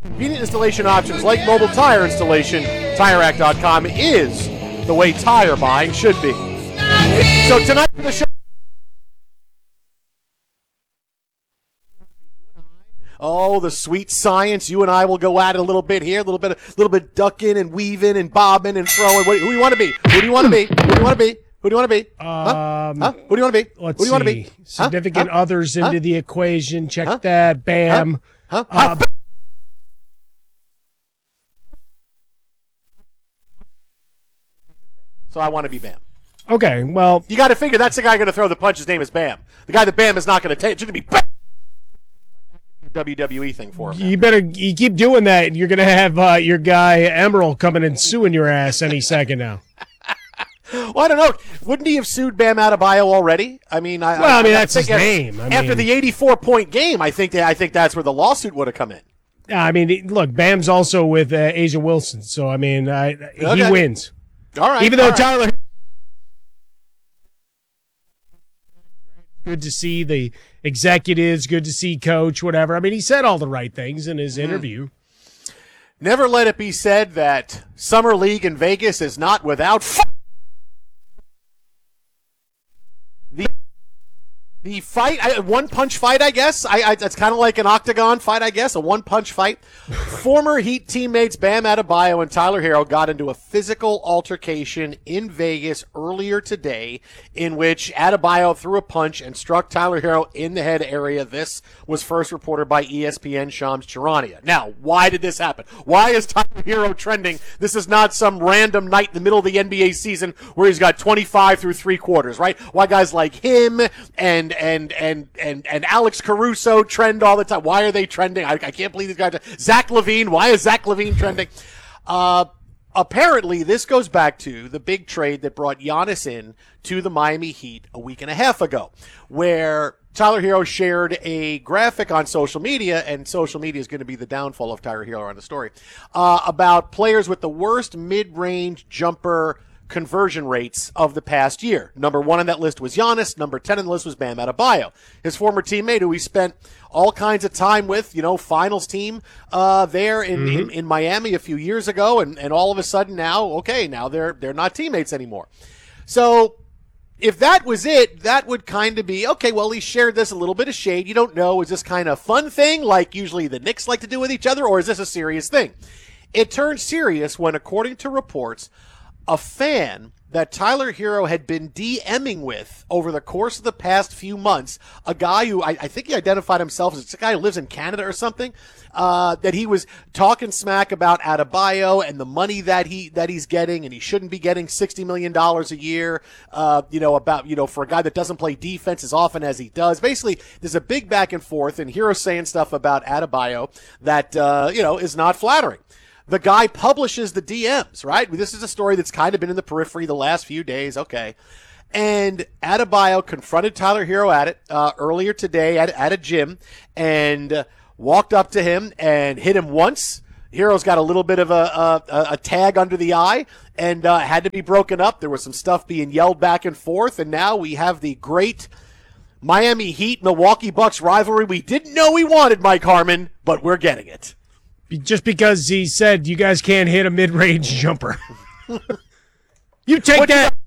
Convenient installation options like mobile tire installation, TireRack.com is the way tire buying should be. So tonight for the show. Oh, the sweet science. You and I will go at it a little bit here, a little bit ducking and weaving and bobbing and throwing. Who do you want to be? Who do you want to be? Who do you want to be? Who do you want to be? Who do you want to be? Let's Who do you want to be? see. Significant others into the equation. Check that. Bam. So I want to be Bam. Okay, well. You got to figure that's the guy going to throw the punch. His name is Bam. The guy that Bam is not going to take. It's going to be Bam. WWE thing for him. You keep doing that, and you're going to have your guy Emerald coming and suing your ass any second now. Well, I don't know. Wouldn't he have sued Bam Adebayo already? I mean, that's his name. After the 84-point game, I think that's where the lawsuit would have come in. I mean, look, Bam's also with Asia Wilson, so I mean, he wins. All right. Even though Tyler. Good to see the executives, good to see coach, whatever. I mean, he said all the right things in his interview. Never let it be said that Summer League in Vegas is not without the fight, one-punch fight, I guess. It's kind of like an octagon fight, I guess, a one-punch fight. Former Heat teammates Bam Adebayo and Tyler Herro got into a physical altercation in Vegas earlier today in which Adebayo threw a punch and struck Tyler Herro in the head area. This was first reported by ESPN Shams Charania. Now, why did this happen? Why is Tyler Herro trending? This is not some random night in the middle of the NBA season where he's got 25 through three quarters, right? Why guys like him and Alex Caruso trend all the time? Why are they trending? I can't believe these guys. Zach LaVine. Why is Zach LaVine trending? Apparently, this goes back to the big trade that brought Giannis in to the Miami Heat a week and a half ago, where Tyler Herro shared a graphic on social media, and social media is going to be the downfall of Tyler Herro on the story, about players with the worst mid-range jumper conversion rates of the past year. Number 1 on that list was Giannis. Number 10 on the list was Bam Adebayo, his former teammate who he spent all kinds of time with, finals team there in Miami a few years ago, and all of a sudden now they're not teammates anymore. So if that was it, that would kind of be, okay, well, he shared this a little bit of shade. You don't know, is this kind of fun thing like usually the Knicks like to do with each other, or is this a serious thing? It turned serious when, according to reports, a fan that Tyler Herro had been DMing with over the course of the past few months, a guy who I think he identified himself as a guy who lives in Canada or something, that he was talking smack about Adebayo and the money that he's getting, and he shouldn't be getting $60 million a year, for a guy that doesn't play defense as often as he does. Basically, there's a big back and forth, and Herro saying stuff about Adebayo that, is not flattering. The guy publishes the DMs, right? This is a story that's kind of been in the periphery the last few days, okay. And Adebayo confronted Tyler Herro at it earlier today at a gym and walked up to him and hit him once. Herro's got a little bit of a tag under the eye and had to be broken up. There was some stuff being yelled back and forth, and now we have the great Miami Heat Milwaukee Bucks rivalry we didn't know we wanted, Mike Harmon, but we're getting it. Just because he said you guys can't hit a mid-range jumper. You take that.